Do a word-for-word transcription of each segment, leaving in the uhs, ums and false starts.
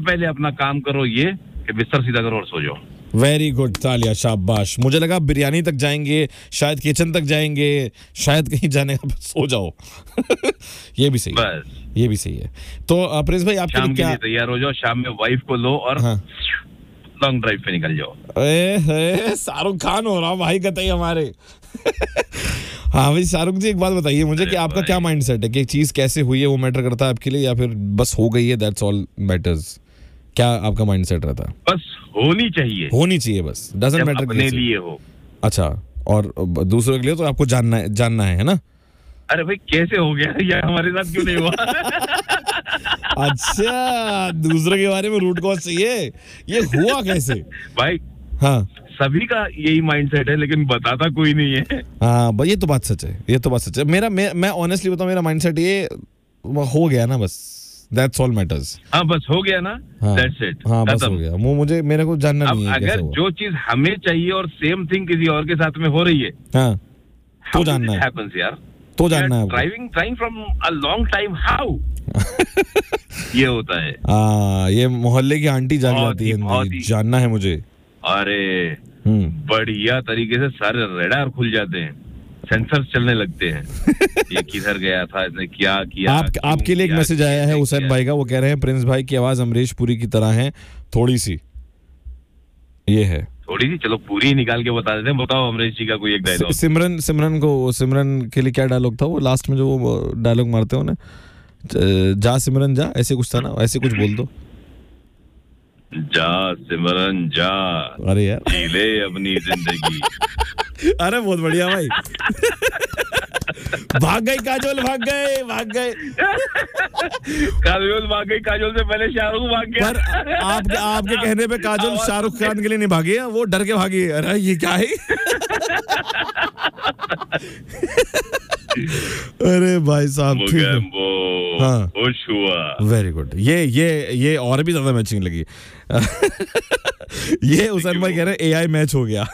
पहले अपना काम करो ये कि बिस्तर सीधा करो और सो जाओ। वेरी गुड, तालिया, शाबाश। मुझे लगा बिरयानी तक जाएंगे, शायद किचन तक जाएंगे, शायद कहीं जाने का, सो जाओ। ये भी सही है, ये भी सही है। तो प्रिंस भाई आपके शाम लिए क्या, के लिए तैयार हो जाओ, शाम में वाइफ को लो और हाँ, लॉन्ग ड्राइव पे निकल जाओ। ए, शाहरुख खान हो रहा भाई कतई हमारे। हाँ भाई शाहरुख जी, एक बात बताइए मुझे कि आपका क्या माइंडसेट है कि एक चीज कैसे हुई है वो मैटर करता है आपके लिए, या फिर बस हो गई है दैट्स ऑल मैटर्स? क्या आपका माइंडसेट रहता है? बस होनी चाहिए, होनी चाहिए बस, डजंट मैटर अपने लिए हो। अच्छा, और दूसरों के लिए तो आपको जानना है, जानना है, है ना? अरे भाई कैसे हो गया या हमारे साथ क्यों नहीं हुआ? अच्छा, दूसरे के बारे में रूट कॉज चाहिए, ये हुआ कैसे भाई? हाँ, सभी का यही माइंडसेट है, लेकिन बताता कोई नहीं है। हाँ भाई, ये तो बात सच है, ये तो बात सच है। मेरा मैं, मैं ऑनेस्टली बताऊं, मेरा माइंडसेट ये हो गया ना, बस दैट्स ऑल मैटर्स। हाँ बस हो गया ना, दैट्स इट। हाँ बस हो गया, वो मुझे, मेरे को जानना नहीं है अगर कैसे हुआ। जो चीज हमें चाहिए और सेम थिंग किसी और के साथ में हो रही है, हाँ, तो जानना है, हैपेंस यार, तो जानना है। Driving trying from a long time, how ये होता है। हाँ, ये मोहल्ले की आंटी जाग जाती है, जानना है मुझे। अरे बढ़िया तरीके से सारे रडार खुल जाते हैं, सेंसर्स चलने लगते हैं। ये किधर गया था, इसने क्या किया। आप, आपके लिए एक मैसेज आया है हुसैन भाई का, वो कह रहे हैं प्रिंस भाई की आवाज अमरीश पुरी की तरह है, थोड़ी सी। ये है थोड़ी सी, चलो पूरी निकाल के बता देते हैं। बताओ अमरीश जी का कोई एक डायलॉग। सिमरन, सिमरन को, सिमरन के लिए क्या डायलॉग था वो लास्ट में जो वो डायलॉग मारते हो ना, जा सिमरन जा, ऐसे कुछ था ना, ऐसे कुछ बोल दो। जा सिमरन जा, अरे यार जी ले अपनी जिंदगी। अरे बहुत बढ़िया भाई। भाग गई काजोल, भाग गए, भाग गए काजोल भाग गई, काजोल से पहले शाहरुख भाग गया। पर आप, आपके कहने पे काजोल शाहरुख खान के लिए नहीं भागी है, वो डर के भागी है। अरे ये क्या है? अरे भाई साहब, ठीक है, हाँ, खुश हुआ। Very good. ये ये ये और भी ज्यादा मैचिंग लगी। ये हुसैन भाई कह रहे हैं एआई मैच हो गया।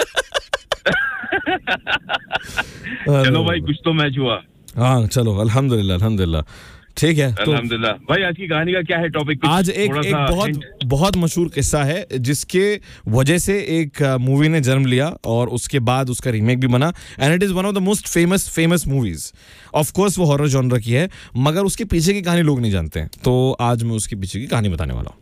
चलो भाई, कुछ तो मैच हुआ। हाँ चलो, अल्हम्दुलिल्लाह, अल्हम्दुलिल्लाह, ठीक है। तो अल्हम्दुलिल्लाह भाई, आज की कहानी का क्या है टॉपिक? आज एक एक बहुत बहुत मशहूर किस्सा है जिसके वजह से एक मूवी ने जन्म लिया और उसके बाद उसका रीमेक भी बना, and it is one of the most famous famous movies. Of course वो हॉरर जॉनर की है, मगर उसके पीछे की कहानी लोग नहीं जानते हैं, तो आज मैं उसके पीछे की कहानी बताने वाला हूँ।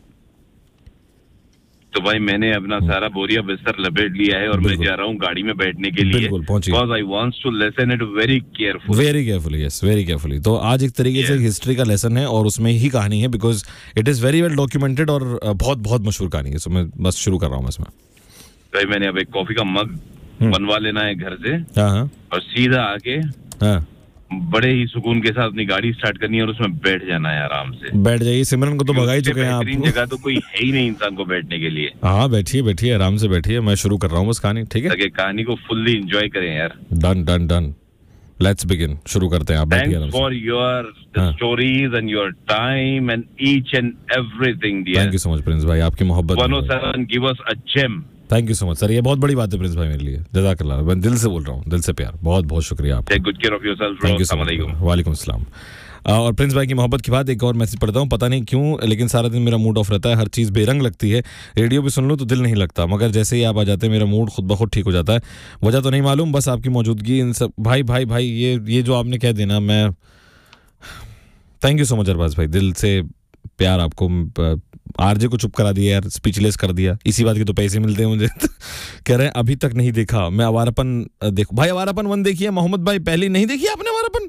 तो भाई मैंने अपना सारा बोरिया बिस्तर लपेट लिया है और मैं जा रहा हूँ गाड़ी में बैठने के लिए, because I wants to listen it very carefully, very carefully, yes, very carefully. तो आज एक तरीके yes. से हिस्ट्री का लेसन है और उसमें ही कहानी है, because it is very well documented और बहुत बहुत मशहूर कहानी है। सो मैं बस शुरू कर रहा हूँ इसमें। भाई मैंने अब एक कॉफी का मग बनवा लेना है घर से, हाँ, और सीधा आके हाँ बड़े ही सुकून के साथ अपनी गाड़ी स्टार्ट करनी है और उसमें बैठ जाना है, आराम से बैठ जाइए। सिमरन को तो भगा ही चुके हैं आप। जगह तो कोई है ही नहीं इंसान को बैठने के लिए। हाँ बैठिए, बैठिए, आराम से बैठिए, मैं शुरू कर रहा हूँ बस कहानी, ठीक है? ताकि कहानी को फुल्ली एंजॉय करें यार। Done done done, let's begin, शुरू करते हैं। आप बैठिए आराम से। For your stories and your time and each and everything dear. Thank you so much Prince भाई, आपकी मोहब्बत। One O seven give us a gem. Thank you so much sir, ये बहुत बड़ी बात है प्रिंस भाई मेरे लिए, जज़ाकल्लाह। मैं दिल से बोल रहा हूँ, दिल से प्यार, बहुत बहुत शुक्रिया आपका। Take good care of yourself. Thank you so much. वालेकुम अस्सलाम। और प्रिंस भाई की मोहब्बत की बात, एक और मैसेज पढ़ता हूँ। पता नहीं क्यों लेकिन सारा दिन मेरा मूड ऑफ रहता है, हर चीज़ बेरंग लगती है, रेडियो भी सुन लूँ तो दिल नहीं लगता, मगर जैसे ही आप आ जाते हैं मेरा मूड खुद ब खुद ठीक हो जाता है। वजह तो नहीं मालूम, बस आपकी मौजूदगी इन सब। भाई भाई भाई ये ये जो आपने कह देना, मैं thank you so much Arbaaz भाई, दिल से प्यार आपको। आरजे को चुप करा दिया यार, स्पीचलेस कर दिया, इसी बात के तो पैसे मिलते हैं मुझे। कह रहे हैं अभी तक नहीं देखा मैं आवारापन। देखो भाई, आवारापन वन देखिए मोहम्मद भाई, पहले नहीं देखी आपने आवारापन?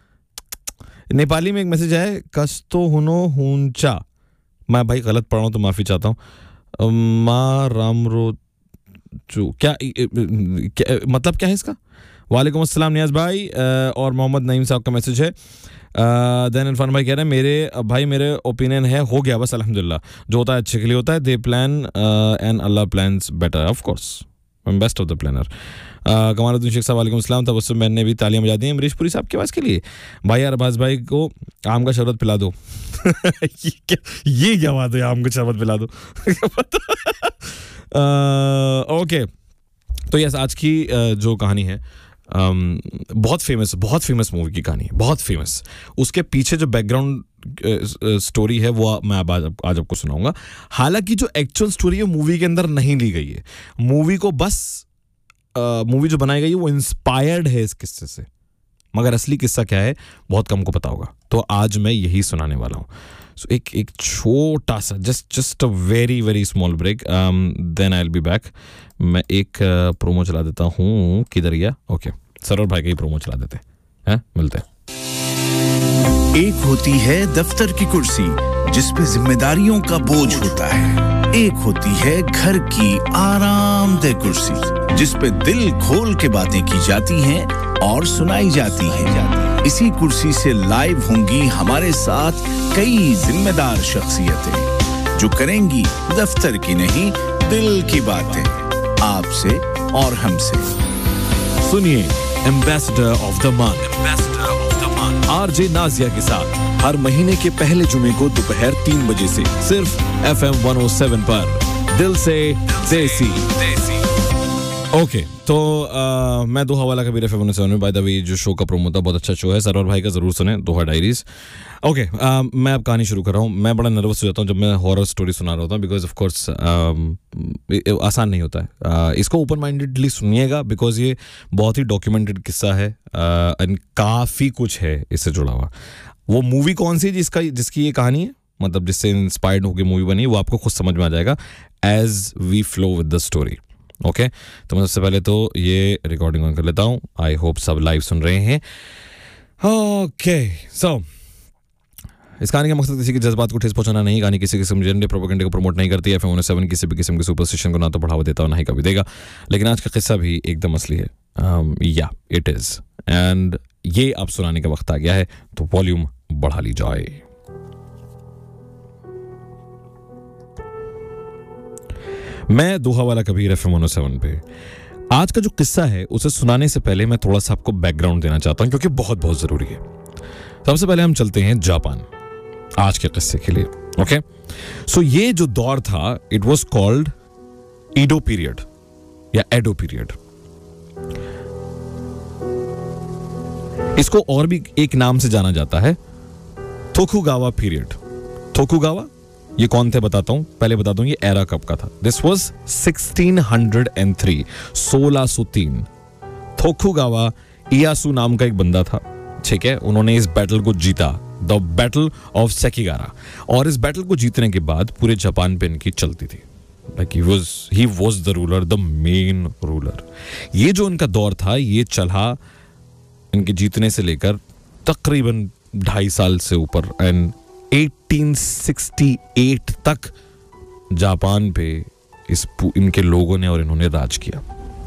नेपाली में एक मैसेज है, कस्तो हुनो हुंचा। मैं भाई गलत पढ़ रहा हूँ तो माफी चाहता हूँ। मा रामरो चू क्या, क्या मतलब क्या है इसका? वालेकुम अस्सलाम नियाज भाई। और मोहम्मद नईम साहब का मैसेज है। देन इरफान भाई कह रहे हैं मेरे भाई मेरे ओपिनियन है हो गया बस अल्हम्दुलिल्लाह, जो होता है अच्छे के लिए होता है। दे plan and Allah plans better, of course I am best of the planner. Kamaluddin Sheikh साहब वालेकुम अस्सलाम। तब उससे मैंने भी तालियां बजा दी हैं अमरीश पुरी साहब के पास के लिए। भाई अरबाज भाई को आम का शरबत पिला दो। ये क्या, ये क्या बात है, आम का शरबत पिला दो। ओके, तो यस, आज की uh, जो कहानी है Um, बहुत फेमस बहुत फेमस मूवी की कहानी है, बहुत फेमस। उसके पीछे जो बैकग्राउंड स्टोरी है वो मैं अब आज, आज आपको सुनाऊंगा। हालांकि जो एक्चुअल स्टोरी है मूवी के अंदर नहीं ली गई है, मूवी को बस मूवी जो बनाई गई है वो इंस्पायर्ड है इस किस्से से, मगर असली किस्सा क्या है बहुत कम को पता होगा, तो आज मैं यही सुनाने वाला हूँ। सो so, एक एक छोटा सा just just a very very small break, then I will be back. मैं एक प्रोमो uh, चला देता हूँ, किधर गया? ओके, सरोवर भाई का ही प्रोमो चला देते हैं, मिलते हैं। एक होती है दफ्तर की कुर्सी जिस पे जिम्मेदारियों का बोझ होता है, एक होती है घर की आरामदेह कुर्सी जिस पे दिल खोल के बातें की जाती हैं और सुनाई जाती हैं। इसी कुर्सी से लाइव होंगी हमारे साथ कई जिम्मेदार शख्सियतें जो करेंगी दफ्तर की नहीं दिल की बातें, आपसे और हमसे। सुनिए ambassador of the month, ambassador of the month RJ Nazia के साथ हर महीने के पहले जुमे को दोपहर तीन बजे से सिर्फ F M one O seven पर, दिल से देसी। ओके okay, तो आ, मैं दोहा वाला Kabir F M one O seven में, बाय द वे जो शो का प्रोमो था बहुत अच्छा शो है, सरोवर भाई का जरूर सुने, दोहा डायरीज। ओके, मैं अब कहानी शुरू कर रहा हूँ। मैं बड़ा नर्वस हो जाता हूँ जब मैं हॉरर स्टोरी सुना रहा होता हूँ, बिकॉज ऑफ कोर्स आसान नहीं होता है। uh, इसको ओपन माइंडेडली सुनिएगा बिकॉज ये बहुत ही डॉक्यूमेंटेड किस्सा है, uh, काफ़ी कुछ है इससे जुड़ा हुआ। वो मूवी कौन सी जिसका जिसकी ये कहानी है, मतलब जिससे इंस्पायर्ड होकर मूवी बनी, वो आपको खुद समझ में आ जाएगा as we flow with the story. Okay, तो मैं सबसे पहले तो ये रिकॉर्डिंग ऑन कर लेता हूँ। आई होप सब लाइव सुन रहे हैं। ओके, सो इस कहानी का मकसद किसी के जज्बात को ठेस पहुंचाना नहीं। कहानी किसी किस्म जेंडर प्रोपेगेंडा को प्रमोट नहीं करती है। F M one O seven किसी भी किस्म के सुपरस्टिशन को ना तो बढ़ावा देता और ना ही कभी देगा। लेकिन आज का किस्सा भी एकदम असली है, या इट इज, एंड ये अब सुनाने का वक्त आ गया है, तो वॉल्यूम बढ़ा ली जाए। मैं दोहा वाला Kabir F M one O seven पे। आज का जो किस्सा है उसे सुनाने से पहले मैं थोड़ा सा आपको बैकग्राउंड देना चाहता हूं क्योंकि बहुत बहुत जरूरी है। सबसे पहले हम चलते हैं जापान आज के किस्से के लिए। ओके, सो ये जो दौर था इट वाज कॉल्ड ईडो पीरियड या एडो पीरियड। इसको और भी एक नाम से जाना जाता है, तोकुगावा पीरियड। तोकुगावा ये कौन थे बताता हूं, पहले बता दूं ये एरा कब का था। This was sixteen hundred three, सोलह सौ तीन। तोकुगावा इयासु नाम का एक बंदा था, ठीक है। उन्होंने इस बैटल को जीता, द बैटल ऑफ सेकिगारा, और इस बैटल को जीतने के बाद पूरे जापान पे इनकी चलती थी। Like he was he was the ruler, the main ruler. ये जो इनका दौर था ये चला इनके जीतने से लेकर तकरीबन ढाई साल से ऊपर, एंड अठारह सौ अड़सठ तक जापान पे इस इनके लोगों ने और इन्होंने राज किया।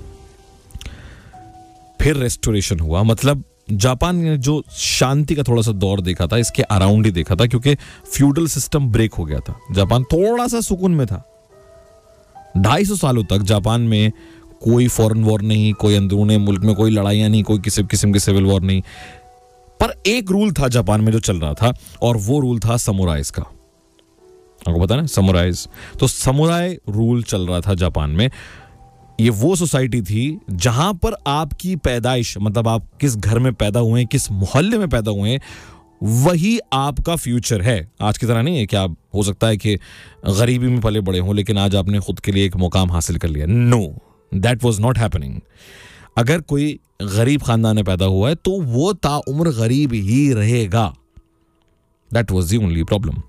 फिर रेस्टोरेशन हुआ, मतलब जापान ने जो शांति का थोड़ा सा दौर देखा था इसके अराउंड ही देखा था, क्योंकि फ्यूडल सिस्टम ब्रेक हो गया था। जापान थोड़ा सा सुकून में था। ढाई सौ सालों तक जापान में कोई फॉरेन वॉर नहीं, कोई अंदरूनी मुल्क में कोई लड़ाइयां नहीं, कोई किसी किस्म की सिविल वॉर नहीं। पर एक रूल था जापान में जो चल रहा था, और वो रूल था समुराइज का। आपको पता है ना समुराइज, तो समुराई रूल चल रहा था जापान में। ये वो सोसाइटी थी जहां पर आपकी पैदाइश, मतलब आप किस घर में पैदा हुए हैं, किस मोहल्ले में पैदा हुए हैं, वही आपका फ्यूचर है। आज की तरह नहीं है कि आप, हो सकता है कि गरीबी में पले बड़े हों लेकिन आज आपने खुद के लिए एक मुकाम हासिल कर लिया। No, that was not happening. अगर कोई गरीब खानदान में पैदा हुआ है तो वो ताउम्र गरीब ही रहेगा। That was the only problem.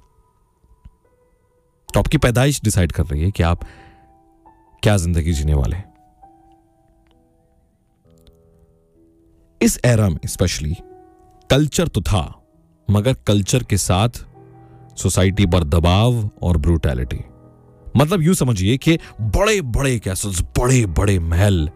तो आपकी पैदाइश डिसाइड कर रही है कि आप क्या जिंदगी जीने वाले। इस एरा में स्पेशली कल्चर तो था, मगर कल्चर के साथ सोसाइटी पर दबाव और ब्रूटैलिटी। मतलब यूं समझिए कि बड़े बड़े कैसल्स, बड़े बड़े महल,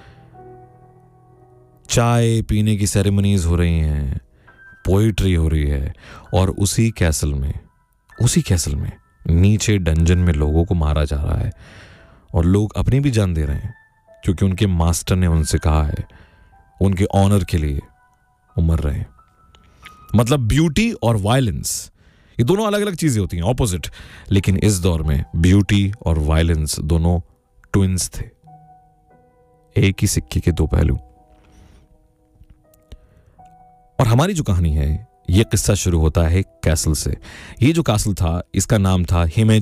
चाय पीने की सेरेमनीज हो रही हैं, पोइट्री हो रही है, और उसी कैसल में उसी कैसल में नीचे डंजन में लोगों को मारा जा रहा है, और लोग अपनी भी जान दे रहे हैं क्योंकि उनके मास्टर ने उनसे कहा है, उनके ऑनर के लिए वो मर रहे हैं। मतलब ब्यूटी और वायलेंस ये दोनों अलग अलग चीजें होती हैं, ऑपोजिट, लेकिन इस दौर में ब्यूटी और वायलेंस दोनों ट्विंस थे, एक ही सिक्के के दो पहलू। और हमारी जो कहानी है ये किस्सा शुरू होता है कैसल से। ये जो कैसल था इसका नाम था हिमेज